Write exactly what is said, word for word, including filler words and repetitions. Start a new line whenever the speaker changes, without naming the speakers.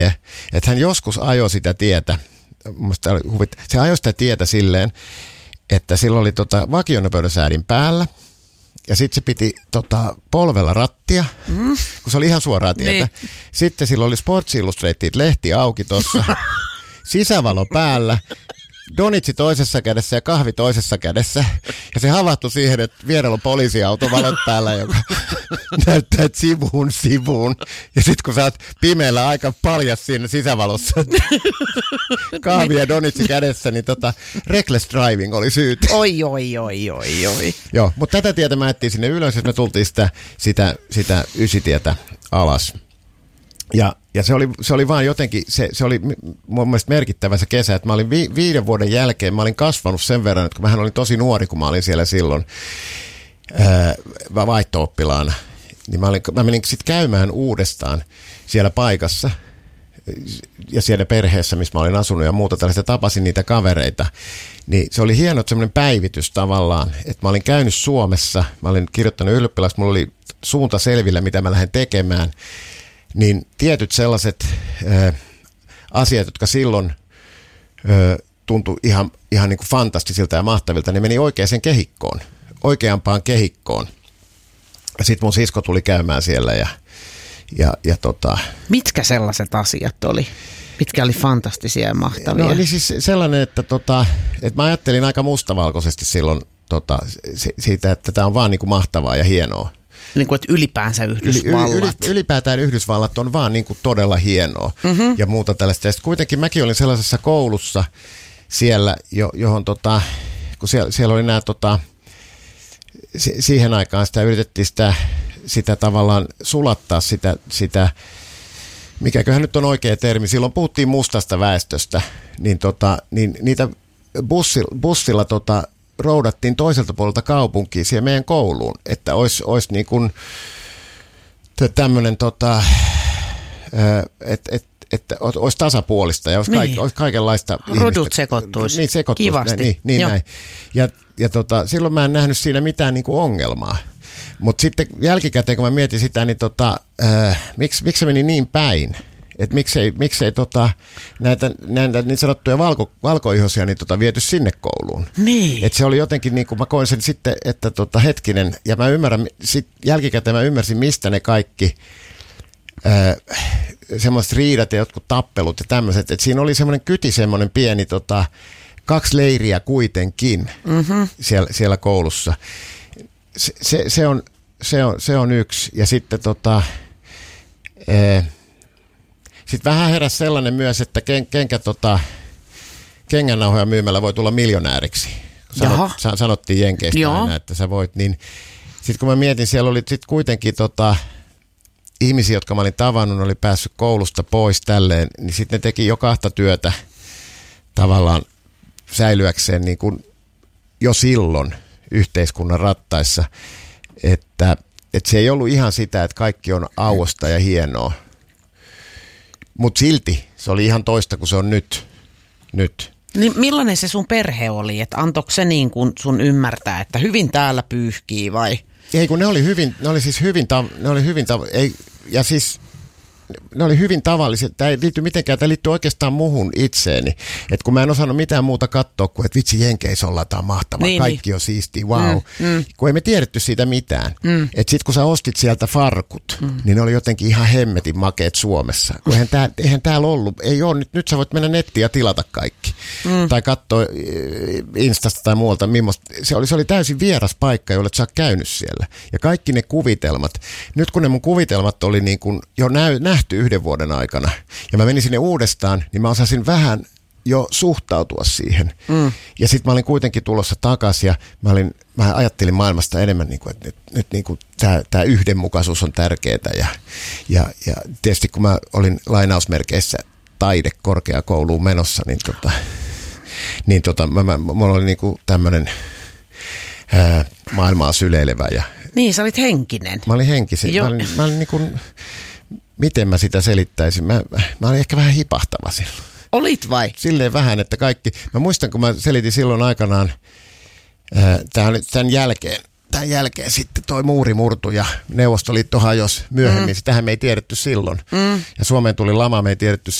että hän joskus ajoi sitä tietä. Se ajoi sitä tietä silleen, että sillä oli tota vakionopeudensäädin päällä ja sitten se piti tota, polvella rattia, mm. kun se oli ihan suoraa tietä. Niin. Sitten sillä oli Sports Illustrated lehti auki tuossa, sisävalo päällä, donitsi toisessa kädessä ja kahvi toisessa kädessä. Ja se havahtui siihen, että vierellä on poliisiauto valot päällä, joka näyttää sivuun sivuun. Ja sitten kun sä oot pimeällä aika paljas siinä sisävalossa, kahvi ja donitsi kädessä, niin tota, reckless driving oli syytä.
Oi, oi, oi, oi, oi.
Joo, mutta tätä tietä mä ettiin sinne ylös, että me tultiin sitä, sitä, sitä ysitietä alas. Ja, ja se oli, se oli vaan jotenkin, se, se oli mun mielestä merkittävä se kesä, että mä olin vi, viiden vuoden jälkeen, mä olin kasvanut sen verran, että kun mähän olin tosi nuori, kun mä olin siellä silloin ää, vaihto-oppilaana, niin mä, olin, mä menin sitten käymään uudestaan siellä paikassa ja siellä perheessä, missä mä olin asunut ja muuta tällaista, tapasin niitä kavereita, niin se oli hieno semmoinen päivitys tavallaan, että mä olin käynyt Suomessa, mä olin kirjoittanut ylioppilaksi, mulla oli suunta selvillä, mitä mä lähden tekemään, niin tietyt sellaiset ö, asiat, jotka silloin ö, tuntui ihan, ihan niin kuin fantastisilta ja mahtavilta, ne meni oikeaan kehikkoon, oikeampaan kehikkoon. Ja sitten mun sisko tuli käymään siellä ja, ja, ja tota...
Mitkä sellaiset asiat oli? Mitkä oli fantastisia ja mahtavia?
No oli siis sellainen, että, tota, että mä ajattelin aika mustavalkoisesti silloin tota, siitä, että tämä on vaan niin kuin mahtavaa ja hienoa.
Niin kuin, että ylipäänsä Yhdysvallat.
Yli, yli, ylipäätään Yhdysvallat on vaan niin kuin todella hienoa mm-hmm. ja muuta tällaista. Ja sitten kuitenkin mäkin olin sellaisessa koulussa siellä, johon tota, kun siellä, siellä oli nämä, tota, si, siihen aikaan sitä yritettiin sitä, sitä tavallaan sulattaa sitä, sitä, mikäköhän nyt on oikea termi, silloin puhuttiin mustasta väestöstä, niin, tota, niin niitä bussilla, bussilla tota, roudattiin toiselta puolelta kaupunkiin siihen meidän kouluun, että olisi, olisi niin kuin tämmöinen, tota, että et, et, olisi tasapuolista ja olisi, niin. kaik, olisi kaikenlaista
rodut
ihmistä.
sekoittuisi.
Niin, sekoittuisi.
Kivasti.
Niin, niin näin. Ja, ja tota, silloin mä en nähnyt siinä mitään niin kuin ongelmaa. Mutta sitten jälkikäteen, kun mä mietin sitä, niin tota, äh, miksi, miksi se meni niin päin? Että miksei, miksei tota, näitä, näitä niin sanottuja valko, valkoihoisia niin tota, viety sinne kouluun.
Niin.
Että se oli jotenkin, niin kuin mä koin sen sitten, että tota, hetkinen, ja mä ymmärrän, sit jälkikäteen mä ymmärsin, mistä ne kaikki äh, semmoiset riidat ja jotkut tappelut ja tämmöiset. Että siinä oli semmoinen kyti, semmoinen pieni, tota, kaksi leiriä kuitenkin mm-hmm. siellä, siellä koulussa. Se, se, se, on, se, on, se on yksi. Ja sitten tota... Äh, Sitten vähän heräsi sellainen myös, että ken, kenkä, tota, kengännauhoja myymällä voi tulla miljonääriksi. Sanot, sanottiin Jenkeistä aina, että sä voit. Niin, sitten kun mä mietin, siellä oli sit kuitenkin tota, ihmisiä, jotka mä olin tavannut, oli päässyt koulusta pois tälleen, niin sitten ne teki jo kahta työtä tavallaan säilyäkseen niin kuin jo silloin yhteiskunnan rattaissa. Että, että se ei ollut ihan sitä, että kaikki on auosta ja hienoa. Mutta silti se oli ihan toista kuin se on nyt. nyt.
Niin millainen se sun perhe oli? Että antoiko se niin kuin sun ymmärtää, että hyvin täällä pyyhkii vai?
Ei kun ne oli hyvin, ne oli siis hyvin, ne oli hyvin, ei, ja siis ne oli hyvin tavallisia. Tämä ei liity mitenkään, tämä liittyy oikeastaan muhun itseeni. Että kun mä en osannut mitään muuta katsoa kuin, että vitsi Jenkeissä ollaan, tämä on mahtavaa, niin, kaikki niin. on siistiä, wow. Mm, mm. Kun ei me tiedetty siitä mitään. Mm. Että sit kun sä ostit sieltä farkut, mm. niin ne oli jotenkin ihan hemmetin makeet Suomessa. Kun eihän, tää, eihän täällä ollut, ei ole, nyt, nyt sä voit mennä nettiin ja tilata kaikki. Mm. Tai katsoa Instasta tai muualta, millaista. Se oli, se oli täysin vieras paikka, jolle sä oot käynyt siellä. Ja kaikki ne kuvitelmat, nyt kun ne mun kuvitelmat oli niin kuin jo näy, nähty yhden vuoden aikana, ja mä menin sinne uudestaan, niin mä osasin vähän jo suhtautua siihen. Mm. Ja sitten mä olin kuitenkin tulossa takaisin, ja mä, olin, mä ajattelin maailmasta enemmän, niin kuin, että nyt, nyt niin kuin tämä yhdenmukaisuus on tärkeää. Ja, ja, ja tietysti kun mä olin lainausmerkeissä taidekorkeakouluun menossa, niin, tota, niin tota, mä, mä, mulla oli niin kuin tämmöinen ää, maailmaa syleilevä. Ja,
niin, sä olit henkinen.
Mä olin henkisen. Mä olin, mä olin niin kuin, miten mä sitä selittäisin? Mä, mä olin ehkä vähän hipahtava silloin.
Olit vai?
Silleen vähän, että kaikki... Mä muistan, kun mä selitin silloin aikanaan, ää, tämän, tämän jälkeen, tämän jälkeen sitten toi muuri murtui ja Neuvostoliitto hajosi myöhemmin. Mm. Sitähän me ei tiedetty silloin. Mm. Ja Suomeen tuli lama, me ei tiedetty